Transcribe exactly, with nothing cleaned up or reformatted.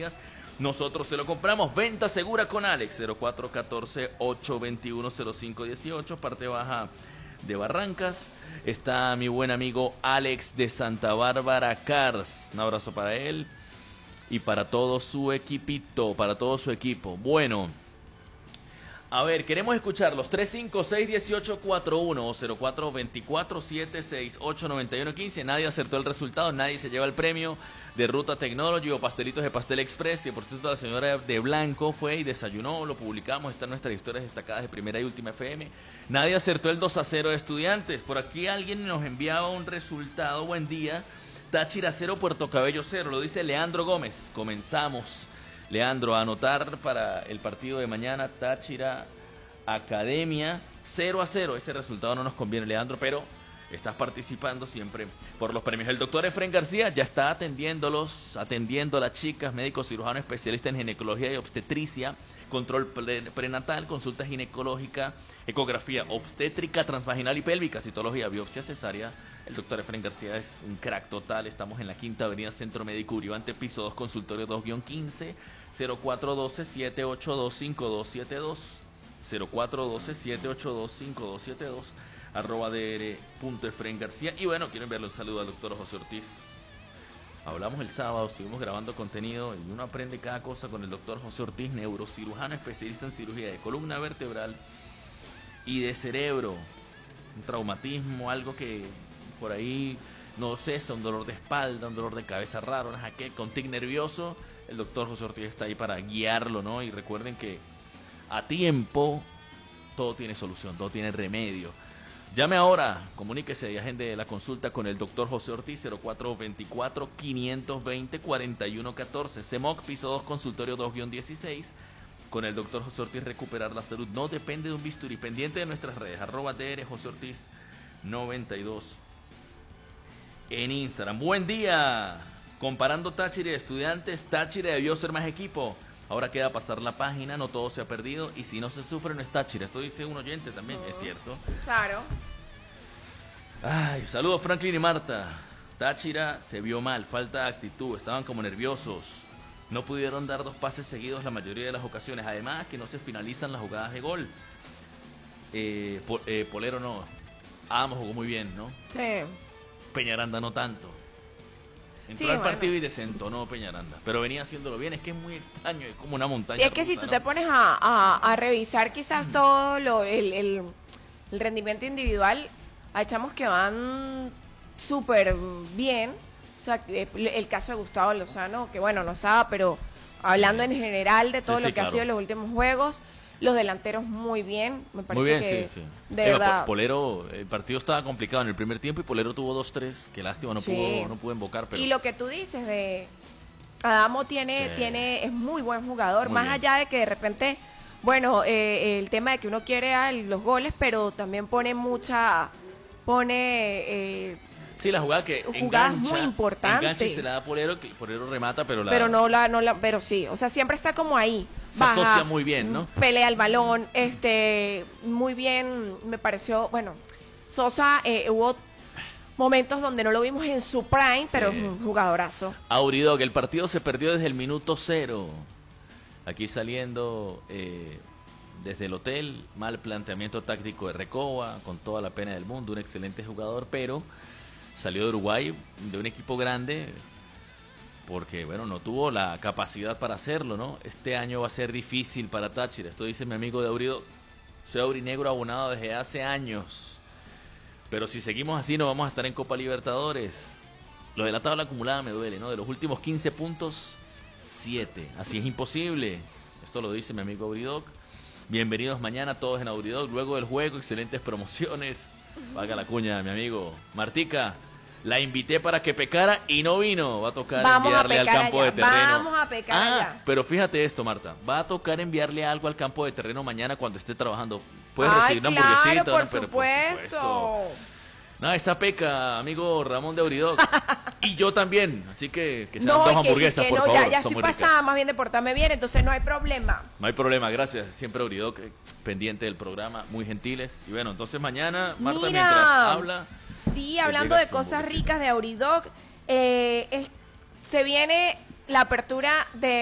días, nosotros se lo compramos. Venta segura con Alex, cero cuatro uno cuatro, ocho dos uno, cero cinco uno ocho, parte baja de Barrancas. Está mi buen amigo Alex de Santa Bárbara Cars. Un abrazo para él y para todo su equipito, para todo su equipo. Bueno, a ver, queremos escucharlos. tres cinco seis, uno ocho cuatro uno o cero cuatro dos cuatro, siete seis ocho, nueve uno uno cinco. Nadie acertó el resultado, nadie se lleva el premio de Ruta Technology o pastelitos de Pastel Express. Y por cierto, la señora de blanco fue y desayunó, lo publicamos, está en nuestras historias destacadas de Primera y Última F M. Nadie acertó el dos a cero de Estudiantes. Por aquí alguien nos enviaba un resultado. Buen día. Táchira cero, Puerto Cabello cero, lo dice Leandro Gómez. Comenzamos. Leandro, a anotar para el partido de mañana, Táchira Academia cero a cero. Ese resultado no nos conviene, Leandro, pero estás participando siempre por los premios. El doctor Efren García ya está atendiéndolos, atendiendo a las chicas, médico cirujano especialista en ginecología y obstetricia, control prenatal, consulta ginecológica, ecografía obstétrica, transvaginal y pélvica, citología, biopsia cesárea. El doctor Efren García es un crack total. Estamos en la Quinta Avenida Centro Médico Uribante, piso dos, consultorio dos quince, cero cuatro uno dos, siete ocho dos, cinco dos siete dos, cero cuatro uno dos, siete ocho dos, cinco dos siete dos, arroba dr.efren García. Y bueno, quiero enviarle un saludo al doctor José Ortiz. Hablamos el sábado, estuvimos grabando contenido y uno aprende cada cosa con el doctor José Ortiz, neurocirujano especialista en cirugía de columna vertebral y de cerebro. Un traumatismo, algo que por ahí no cesa, un dolor de espalda, un dolor de cabeza raro, una jaqueca, un tic nervioso. El doctor José Ortiz está ahí para guiarlo, ¿no? Y recuerden que a tiempo todo tiene solución, todo tiene remedio. Llame ahora, comuníquese y agende la consulta con el doctor José Ortiz, cero cuatro dos cuatro, cinco dos cero, cuatro uno uno cuatro. C E M O C, piso dos, consultorio dos dieciséis. Con el doctor José Ortiz, recuperar la salud no depende de un bisturí. Pendiente de nuestras redes, arroba dr José Ortiz noventa y dos en Instagram. Buen día. Comparando Táchira y Estudiantes, Táchira debió ser más equipo. Ahora queda pasar la página, no todo se ha perdido. Y si no se sufre, no es Táchira. Esto dice un oyente también, uh, es cierto. Claro. Ay, saludos Franklin y Marta. Táchira se vio mal, falta de actitud, estaban como nerviosos. No pudieron dar dos pases seguidos la mayoría de las ocasiones. Además, que no se finalizan las jugadas de gol. Eh, po, eh, Polero no. Amos jugó muy bien, ¿no? Sí. Peñaranda no tanto. Entró Sí, al bueno. partido y desentonó Peñaranda. Pero venía haciéndolo bien. Es que es muy extraño, es como una montaña Sí, es que rusa, si tú ¿no? te pones a, a, a revisar quizás todo lo, el, el, el rendimiento individual, hay chamos que van súper bien. O sea, el, el caso de Gustavo Lozano, que bueno, no estaba, pero hablando en general de todo Sí, lo sí, que claro. ha sido los últimos juegos, los delanteros muy bien, me parece Muy bien, que sí, sí. de Eva, verdad. Polero, el partido estaba complicado en el primer tiempo y Polero tuvo dos tres. Qué lástima, no, Sí. pudo, no pudo invocar. Pero... Y lo que tú dices de Adamo tiene, Sí. tiene, es muy buen jugador, Muy más bien. allá de que de repente, bueno, eh, el tema de que uno quiere a los goles, pero también pone mucha, pone eh, Sí, la jugada que jugadas engancha, muy importantes. engancha y se la da a Polero, que Polero remata, pero la pero no la, no la, pero sí, o sea, siempre está como ahí. se asocia muy bien, ¿no? Pelea el balón, este, muy bien, me pareció, bueno, Sosa, eh, hubo momentos donde no lo vimos en su prime, pero Sí. es un jugadorazo. Aurido, que el partido se perdió desde el minuto cero. Aquí saliendo eh, desde el hotel, mal planteamiento táctico de Recoba, con toda la pena del mundo, un excelente jugador, pero salió de Uruguay, de un equipo grande, porque bueno, no tuvo la capacidad para hacerlo, ¿no? Este año va a ser difícil para Táchira. Esto dice mi amigo de Aurido. Soy aurinegro abonado desde hace años, pero si seguimos así no vamos a estar en Copa Libertadores. Lo de la tabla acumulada me duele, ¿no? De los últimos quince puntos, siete. Así es imposible. Esto lo dice mi amigo Auridoc. Bienvenidos mañana todos en Auridoc. Luego del juego, excelentes promociones. Vaga la cuña, mi amigo. Martica, la invité para que pecara y no vino. Va a tocar Vamos enviarle a al pecar campo allá. de terreno. Vamos a pecar ah, allá. Pero fíjate esto, Marta. Va a tocar enviarle algo al campo de terreno mañana cuando esté trabajando. Puedes Ay, recibir una claro, hamburguesita. por ¿no? Pero supuesto. por supuesto. No, esa peca, amigo Ramón de Auridoc. Y yo también. Así que que sean No, dos y que- hamburguesas, y que por no, favor. ya, ya son estoy muy ricas. pasada, más bien de portarme bien, entonces no hay problema. No hay problema, gracias. Siempre Auridoc, eh, pendiente del programa, muy gentiles. Y bueno, entonces mañana, Marta, Mira, mientras habla... Sí, te hablando llegas de tu cosas hamburguesita. ricas de Auridoc, eh, es- se viene la apertura de